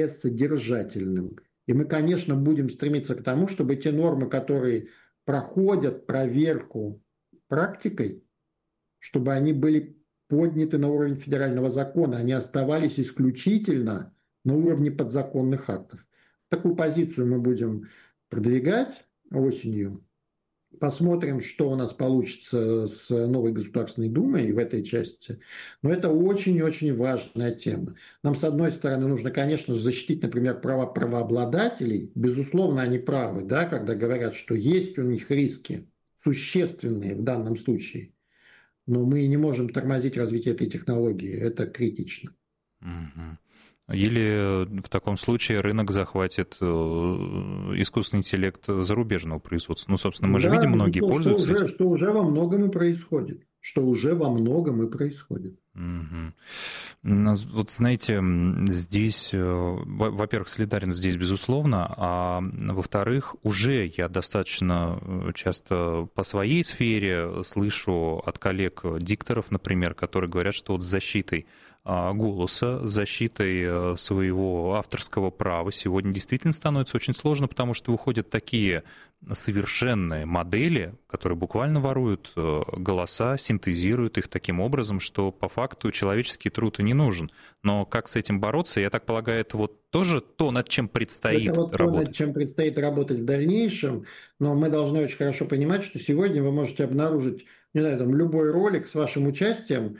более содержательным. И мы, конечно, будем стремиться к тому, чтобы те нормы, которые проходят проверку практикой, чтобы они были подняты на уровень федерального закона, они оставались исключительно на уровне подзаконных актов. Такую позицию мы будем продвигать осенью. Посмотрим, что у нас получится с новой Государственной Думой в этой части. Но это очень и очень важная тема. Нам, с одной стороны, нужно, конечно же, защитить, например, права правообладателей. Безусловно, они правы, да, когда говорят, что есть у них риски существенные в данном случае. Но мы не можем тормозить развитие этой технологии. Это критично. Мгм. Или в таком случае рынок захватит искусственный интеллект зарубежного производства. Ну, собственно, мы же Да, видим, многие пользуются этим. что уже во многом и происходит. Что уже во многом и происходит. Мгм. Вот знаете, здесь, во-первых, солидарен здесь, безусловно, а во-вторых, уже я достаточно часто по своей сфере слышу от коллег-дикторов, например, которые говорят, что вот с защитой голоса, с защитой своего авторского права сегодня действительно становится очень сложно, потому что выходят такие совершенные модели, которые буквально воруют голоса, синтезируют их таким образом, что по факту человеческий труд и не нужен. Но как с этим бороться, я так полагаю, это вот тоже то, над чем предстоит Это вот то, работать. над чем предстоит работать в дальнейшем, но мы должны очень хорошо понимать, что сегодня вы можете обнаружить, не знаю, там, любой ролик с вашим участием,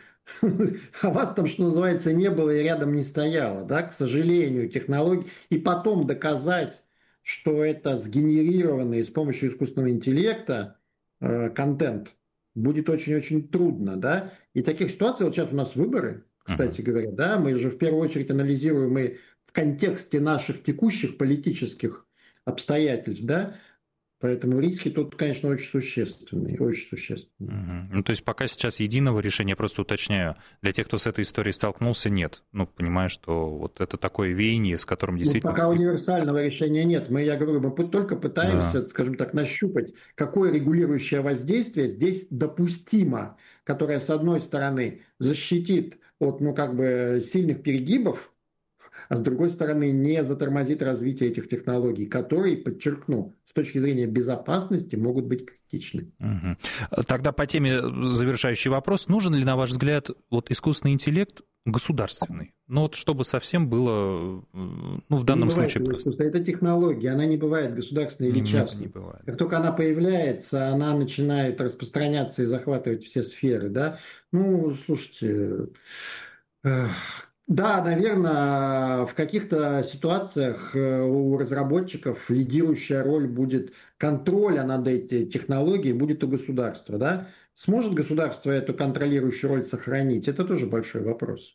а вас там, что называется, не было и рядом не стояло, да, к сожалению, технологии, и потом доказать, что это сгенерированный с помощью искусственного интеллекта контент, будет очень-очень трудно, да, и таких ситуаций, вот сейчас у нас выборы, кстати говоря, да, мы же в первую очередь анализируем и в контексте наших текущих политических обстоятельств, да, поэтому риски тут, конечно, очень существенные, очень существенные. Мгм. Ну, то есть пока сейчас единого решения, я просто уточняю, для тех, кто с этой историей столкнулся, нет. Ну, понимаю, что вот это такое веяние, с которым Ну, действительно... пока универсального решения нет. Я говорю, мы только Да. пытаемся, скажем так, нащупать, какое регулирующее воздействие здесь допустимо, которое, с одной стороны, защитит от, ну, как бы, сильных перегибов, а с другой стороны, не затормозит развитие этих технологий, которые, подчеркну, с точки зрения безопасности могут быть критичны. Мгм. Тогда по теме завершающий вопрос. Нужен ли, на ваш взгляд, вот искусственный интеллект государственный? Ну вот чтобы совсем было, ну в Не данном бывает случае его просто искусства. Это технология, она не бывает государственной или не частной. бывает. Как только она появляется, она начинает распространяться и захватывать все сферы. Да? Ну, слушайте, э, да, наверное, в каких-то ситуациях у разработчиков лидирующая роль будет контроля над этой технологией, будет у государства. Да? Сможет государство эту контролирующую роль сохранить? Это тоже большой вопрос.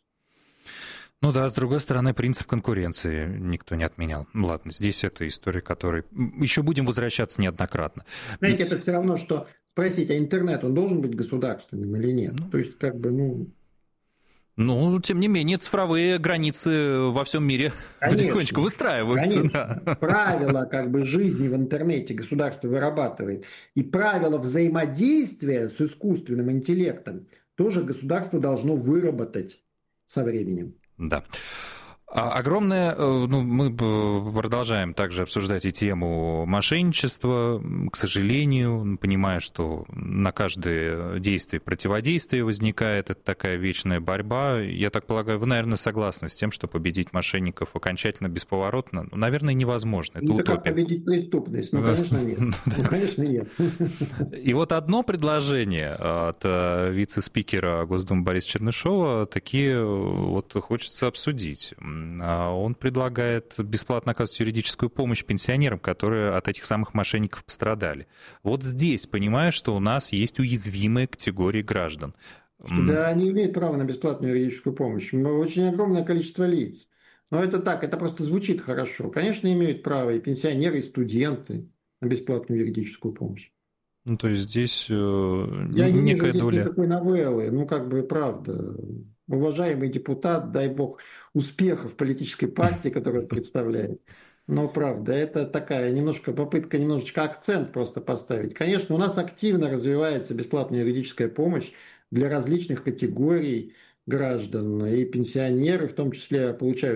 Ну да, с другой стороны, принцип конкуренции никто не отменял. Ну ладно, здесь это история, которой еще будем возвращаться неоднократно. Знаете, это все равно, что спросить, а интернет, он должен быть государственным или нет? То есть, как бы, ну, Ну, тем не менее, цифровые границы во всем мире потихонечку конечно, выстраиваются. конечно. Да. Правила, как бы, жизни в интернете государство вырабатывает. И правила взаимодействия с искусственным интеллектом тоже государство должно выработать со временем. Да. Огромное, ну, мы продолжаем также обсуждать и тему мошенничества, к сожалению, понимая, что на каждое действие противодействие возникает, это такая вечная борьба. Я так полагаю, вы, наверное, согласны с тем, что победить мошенников окончательно, бесповоротно, ну, наверное, невозможно, это Ну, это как утопия. победить преступность? Ну, конечно, нет. Ну, конечно, нет. И вот одно предложение от вице-спикера Госдумы Бориса Чернышова такие вот хочется обсудить. Он предлагает бесплатно оказывать юридическую помощь пенсионерам, которые от этих самых мошенников пострадали. Вот здесь, понимаю, что у нас есть уязвимые категории граждан. Да, они имеют право на бесплатную юридическую помощь. Очень огромное количество лиц. Но это так, это просто звучит хорошо. Конечно, имеют право и пенсионеры, и студенты на бесплатную юридическую помощь. Ну, то есть здесь Я не вижу некая здесь доля... никакой новеллы. Ну, как бы, правда. Уважаемый депутат, дай бог, успехов политической партии, которую он представляет. Но, правда, это такая немножко попытка немножечко акцент просто поставить. Конечно, у нас активно развивается бесплатная юридическая помощь для различных категорий граждан. И пенсионеры в том числе получают